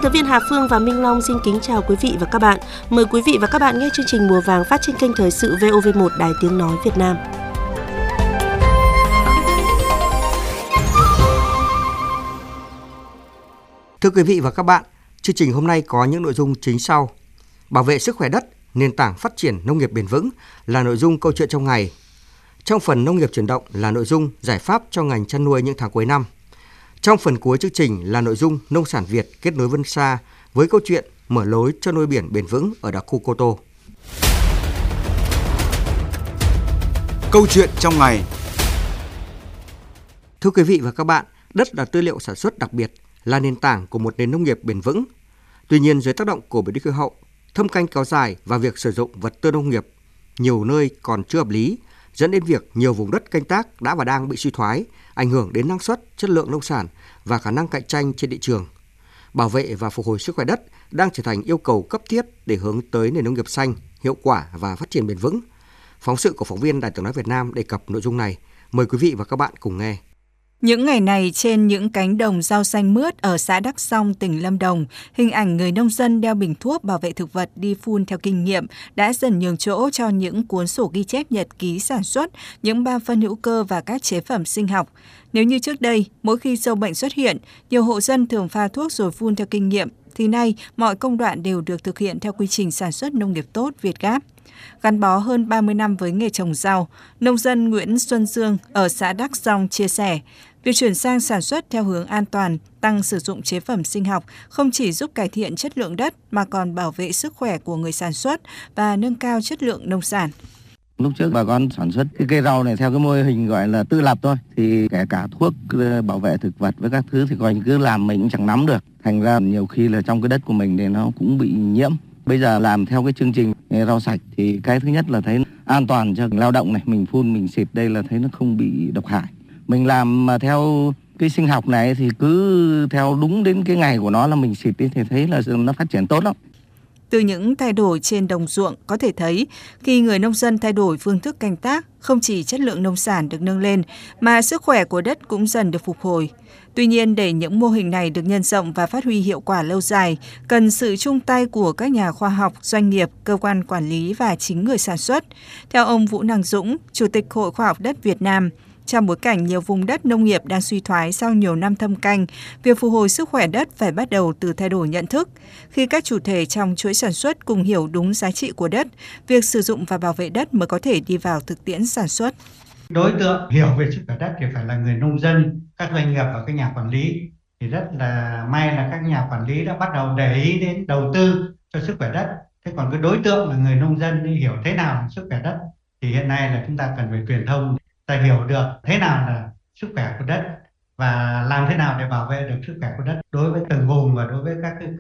Biên tập viên Hà Phương và Minh Long xin kính chào quý vị và các bạn. Mời quý vị và các bạn nghe chương trình Mùa Vàng phát trên kênh Thời sự VOV1 Đài Tiếng Nói Việt Nam. Thưa quý vị và các bạn, chương trình hôm nay có những nội dung chính sau. Bảo vệ sức khỏe đất, nền tảng phát triển nông nghiệp bền vững là nội dung câu chuyện trong ngày. Trong phần nông nghiệp chuyển động là nội dung giải pháp cho ngành chăn nuôi những tháng cuối năm. Trong phần cuối chương trình là nội dung nông sản Việt kết nối vươn xa với câu chuyện mở lối cho nuôi biển bền vững ở đặc khu Cô Tô. Câu chuyện trong ngày. Thưa quý vị và các bạn, đất là tư liệu sản xuất đặc biệt, là nền tảng của một nền nông nghiệp bền vững. Tuy nhiên, dưới tác động của biến đổi khí hậu, thâm canh kéo dài và việc sử dụng vật tư nông nghiệp nhiều nơi còn chưa hợp lý, dẫn đến việc nhiều vùng đất canh tác đã và đang bị suy thoái, ảnh hưởng đến năng suất, chất lượng nông sản và khả năng cạnh tranh trên thị trường. Bảo vệ và phục hồi sức khỏe đất đang trở thành yêu cầu cấp thiết để hướng tới nền nông nghiệp xanh, hiệu quả và phát triển bền vững. Phóng sự của phóng viên Đài Tiếng nói Việt Nam đề cập nội dung này. Mời quý vị và các bạn cùng nghe. Những ngày này trên những cánh đồng rau xanh mướt ở xã Đắc Song, tỉnh Lâm Đồng, hình ảnh người nông dân đeo bình thuốc bảo vệ thực vật đi phun theo kinh nghiệm đã dần nhường chỗ cho những cuốn sổ ghi chép nhật ký sản xuất, những bao phân hữu cơ và các chế phẩm sinh học. Nếu như trước đây, mỗi khi sâu bệnh xuất hiện, nhiều hộ dân thường pha thuốc rồi phun theo kinh nghiệm, thì nay mọi công đoạn đều được thực hiện theo quy trình sản xuất nông nghiệp tốt Việt Gáp. Gắn bó hơn 30 năm với nghề trồng rau, nông dân Nguyễn Xuân Dương ở xã Đắc Song chia sẻ, việc chuyển sang sản xuất theo hướng an toàn, tăng sử dụng chế phẩm sinh học không chỉ giúp cải thiện chất lượng đất mà còn bảo vệ sức khỏe của người sản xuất và nâng cao chất lượng nông sản. Lúc trước bà con sản xuất cái cây rau này theo cái mô hình gọi là tự lập thôi, thì kể cả thuốc bảo vệ thực vật với các thứ thì coi như cứ làm mình cũng chẳng nắm được. Thành ra nhiều khi là trong cái đất của mình thì nó cũng bị nhiễm. Bây giờ làm theo cái chương trình rau sạch thì cái thứ nhất là thấy an toàn cho lao động này, mình phun mình xịt đây là thấy nó không bị độc hại. Mình làm mà theo cái sinh học này thì cứ theo đúng đến cái ngày của nó là mình xịt đi thì thấy là nó phát triển tốt lắm. Từ những thay đổi trên đồng ruộng có thể thấy khi người nông dân thay đổi phương thức canh tác, không chỉ chất lượng nông sản được nâng lên mà sức khỏe của đất cũng dần được phục hồi. Tuy nhiên, để những mô hình này được nhân rộng và phát huy hiệu quả lâu dài, cần sự chung tay của các nhà khoa học, doanh nghiệp, cơ quan quản lý và chính người sản xuất. Theo ông Vũ Năng Dũng, Chủ tịch Hội Khoa học Đất Việt Nam, trong bối cảnh nhiều vùng đất nông nghiệp đang suy thoái sau nhiều năm thâm canh, việc phục hồi sức khỏe đất phải bắt đầu từ thay đổi nhận thức. Khi các chủ thể trong chuỗi sản xuất cùng hiểu đúng giá trị của đất, việc sử dụng và bảo vệ đất mới có thể đi vào thực tiễn sản xuất. Đối tượng hiểu về sức khỏe đất thì phải là người nông dân, các doanh nghiệp và các nhà quản lý. Thì rất là may là các nhà quản lý đã bắt đầu để ý đến đầu tư cho sức khỏe đất. Thế còn cái đối tượng là người nông dân thì hiểu thế nào là sức khỏe đất. Thì hiện nay là chúng ta cần phải truyền thông, ta hiểu được thế nào là sức khỏe của đất và làm thế nào để bảo vệ được sức khỏe của đất đối với từng vùng và đối với các